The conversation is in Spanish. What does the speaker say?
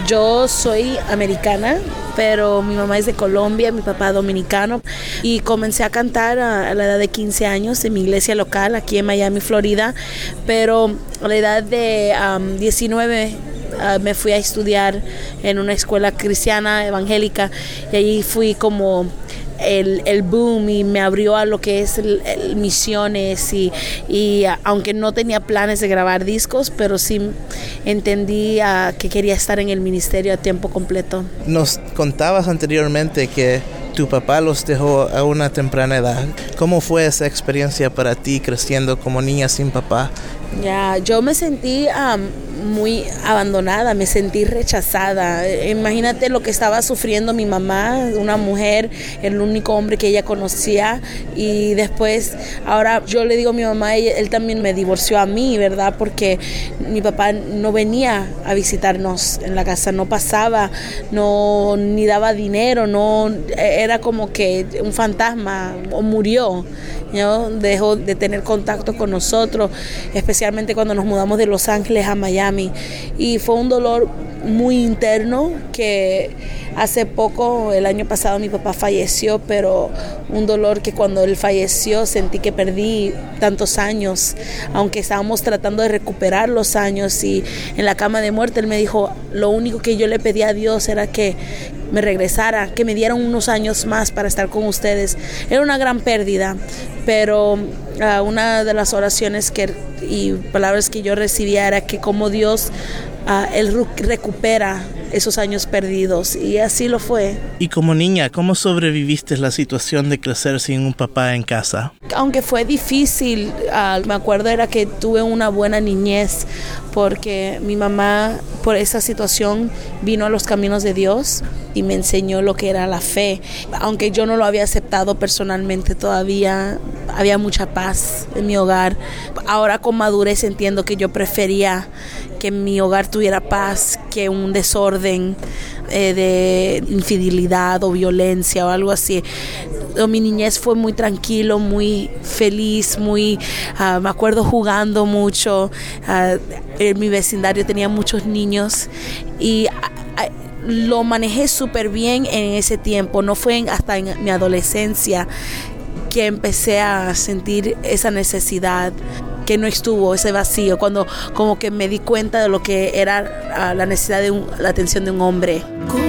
Yo soy americana, pero mi mamá es de Colombia, mi papá dominicano, y comencé a cantar a la edad de 15 años en mi iglesia local aquí en Miami, Florida, pero a la edad de 19 me fui a estudiar en una escuela cristiana evangélica y allí fui como el boom y me abrió a lo que es el misiones y aunque no tenía planes de grabar discos, pero sí entendí que quería estar en el ministerio a tiempo completo. Nos contabas anteriormente que tu papá los dejó a una temprana edad. ¿Cómo fue esa experiencia para ti creciendo como niña sin papá? Yo me sentí muy abandonada, me sentí rechazada. Imagínate lo que estaba sufriendo mi mamá, una mujer, el único hombre que ella conocía, y después, ahora yo le digo a mi mamá, él también me divorció a mí, ¿verdad? Porque mi papá no venía a visitarnos en la casa, no pasaba, no ni daba dinero, no, era como que un fantasma, o murió, ¿no? Dejó de tener contacto con nosotros, especialmente cuando nos mudamos de Los Ángeles a Miami, y fue un dolor muy interno que hace poco, el año pasado, mi papá falleció, pero un dolor que cuando él falleció sentí que perdí tantos años, aunque estábamos tratando de recuperar los años, y en la cama de muerte él me dijo, lo único que yo le pedí a Dios era que me regresara, que me dieran unos años más para estar con ustedes. Era una gran pérdida, pero una de las oraciones y palabras que yo recibía era que como Dios, Él recupera esos años perdidos, y así lo fue. Y como niña, ¿cómo sobreviviste la situación de crecer sin un papá en casa? Aunque fue difícil, me acuerdo era que tuve una buena niñez, porque mi mamá por esa situación vino a los caminos de Dios y me enseñó lo que era la fe. Aunque yo no lo había aceptado personalmente todavía, había mucha paz en mi hogar. Ahora con madurez entiendo que yo prefería que mi hogar tuviera paz que un desorden de infidelidad o violencia o algo así. Mi niñez fue muy tranquilo, muy feliz, me acuerdo jugando mucho. En mi vecindario tenía muchos niños y lo manejé súper bien en ese tiempo. No fue hasta en mi adolescencia que empecé a sentir esa necesidad, que no estuvo ese vacío, cuando como que me di cuenta de lo que era la necesidad de la atención de un hombre.